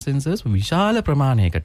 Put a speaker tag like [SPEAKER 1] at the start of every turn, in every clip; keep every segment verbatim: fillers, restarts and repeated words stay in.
[SPEAKER 1] sensors විශාල ප්‍රමාණයකට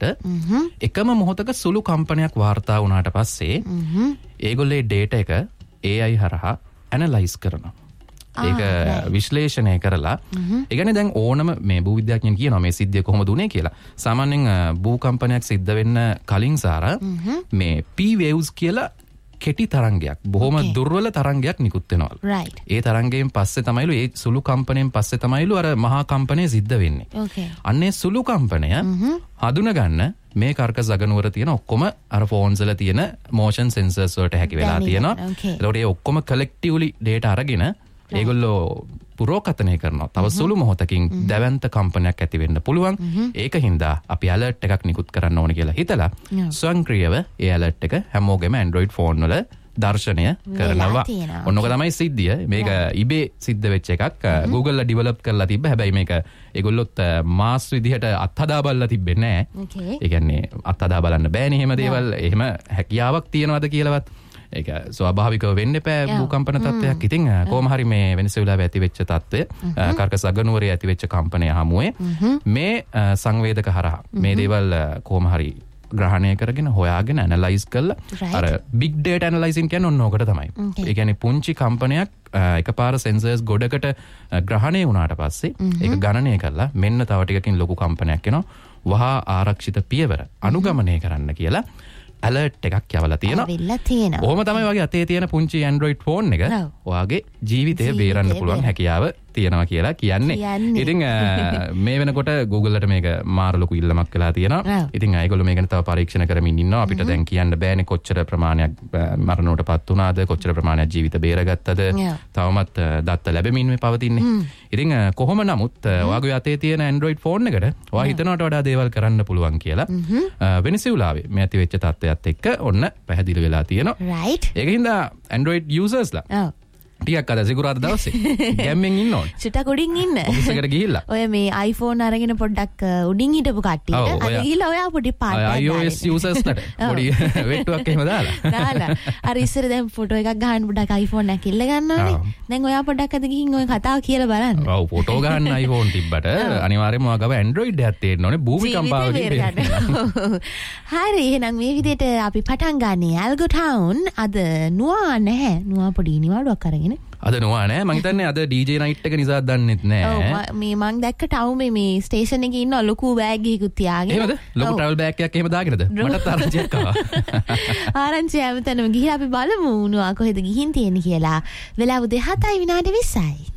[SPEAKER 1] එකම මොහොතක සුළු කම්පනයක් වාර්තා වුණාට පස්සේ ඒගොල්ලේ data එක A I හරහා analyze කරනවා. ඒක විශ්ලේෂණය කරලා ඒ කියන්නේ දැන් ඕනම මේ භූවිද්‍යාඥයන් කියනවා මේ සිද්ධිය කොහොමද උනේ කියලා. සාමාන්‍යයෙන් භූකම්පනයක් සිද්ධ වෙන්න කලින් සාර මේ P waves කියලා කෙටි තරංගයක් බොහොම දුර්වල තරංගයක් නිකුත් වෙනවා. ඒ තරංගයෙන් පස්සේ තමයිලු ඒ සුළු කම්පණයෙන් පස්සේ තමයිලු අර මහා කම්පණය සිද්ධ වෙන්නේ. අන්නේ සුළු කම්පණය හඳුන ගන්න මේ කර්කස අගනුවර තියෙන ඔක්කොම අර ෆෝන්ස් වල තියෙන motion sensors වලට හැකි වෙලා තියෙනවා. ඒකට ඒ ඔක්කොම collectively data අරගෙන ඒගොල්ලෝ පුරෝකථනය කරනවා. තව සුළු මොහොතකින් දැවැන්ත කම්පනයක් ඇති වෙන්න පුළුවන්. ඒක හින්දා අපි alert එකක් නිකුත් කරන්න ඕනේ කියලා හිතලා ස්වයංක්‍රීයව ඒ alert එක හැමෝගෙම Android phone වල දර්ශනය කරනවා. ඔන්නෝක තමයි සිද්ධිය. මේක ඉබේ සිද්ධ වෙච්ච එකක්. Google ලා develop කරලා තිබ්බ. හැබැයි මේක ඒගොල්ලොත් මාස් විදිහට අත්හදා බලලා තිබෙන්නේ නැහැ. ඒ කියන්නේ අත්හදා බලන්න බෑනේ එහෙම දේවල්. එහෙම හැකියාවක් තියනවද කියලාවත් ඒක ස්වාභාවිකව වෙන්න එපා භූකම්පන තත්ත්වයක්. ඉතින් කොහොම හරි මේ වෙනසෙලාවේ ඇති වෙච්ච තත්ත්වය කර්කස අගනුවරේ ඇති වෙච්ච කම්පනය හමුවේ මේ සංවේදක හරහා මේ දේවල් කොහොම හරි ග්‍රහණය කරගෙන හොයාගෙන ඇනලයිස් කරලා අර big data analyzing කියන්නේ ඔන්න ඕකට තමයි. ඒ කියන්නේ පුංචි කම්පනයක් එකපාර sensors ගොඩකට ග්‍රහණය වුණාට පස්සේ ඒක ගණනය කරලා මෙන්න තව ටිකකින් ලොකු කම්පනයක් එනවා. වහා ආරක්ෂිත පියවර අනුගමනය කරන්න කියලා alert එකක් යවලා තියෙනවා. ඔහොම තමයි වගේ අතේ තියෙන පුංචි Android phone එක ඔයාගේ ජීවිතය බේරන්න පුළුවන් හැකියාව තියෙනවා කියලා කියන්නේ. ඉතින් මේ වෙනකොට Google ලට මේක මාර ලොකු ඉල්ලමක් වෙලා තියෙනවා. ඉතින් ඒගොල්ලෝ මේක ගැන තව පරීක්ෂණ කරමින් ඉන්නවා. අපිට දැන් කියන්න බෑනේ කොච්චර ප්‍රමාණයක් මරණයටපත් වුණාද, කොච්චර ප්‍රමාණයක් ජීවිත බේරගත්තද. තවමත් දත්ත ලැබෙමින් මේ පවතින්නේ. ඉතින් කොහොම නමුත් ඔයාගේ අතේ තියෙන Android phone එකට ඔයා හිතනවට වඩා දේවල් කරන්න පුළුවන් කියලා වෙනසෙව්ලාවේ මේ ඇති වෙච්ච තත්ත්වයත් එක්ක ඔන්න පැහැදිලි වෙලා තියෙනවා. ඒකින්ද Android usersලා ටිකක් අද සිකුරාදා දවසේ ගැම්මෙන් ඉන්න ඕනේ. චුට්ටක් උඩින් ඉන්න. ඔෆිස් එකට ගිහිල්ලා. ඔය මේ iPhone අරගෙන පොඩ්ඩක් උඩින් හිටපු කට්ටියට අද ගිහිල්ලා ඔයා පොඩි පාට දාලා. iOS usersලට පොඩි වෙට්ටුවක් එහෙම දාලා. දාලා. අර ඉස්සර දැන් ෆොටෝ එකක් ගහන්න පොඩ්ඩක් iPhone එකක් ඉල්ල ගන්නවානේ. දැන් ඔයා පොඩ්ඩක් අද ගිහින් ඔය කතාව කියලා බලන්න. ඔව් ෆොටෝ ගන්න iPhone තිබ්බට අනිවාර්යයෙන්ම ඔයා ගාව Android එකක් තියෙන්න ඕනේ. භූමිකම්පාවකින් බේරගන්න. හරි එහෙනම් මේ විදිහට අපි පටන් ගන්නේ Algo Town. අද නුවා නැහැ. නුවා පොඩි නිවාඩුවක් අරගෙන අද නුවා නෑ. මං හිතන්නේ අද D J night එක නිසා දන්නෙත් නෑ. ඔව් මේ මං දැක්ක ටවුමේ මේ ස්ටේෂන් එකේ ඉන්න ලොකු බෑග් එකකුත් තියාගෙන. එහෙමද? ලොකු travel bag එකක් එහෙම දාගෙනද? මටත් ආරංචියක් ආවා. ආරංචිය හැමතැනම ගිහින් අපි බලමු නුවා කොහෙද ගිහින් තියෙන්නේ කියලා. වෙලාව දෙහතයි විනාඩි විස්සයි.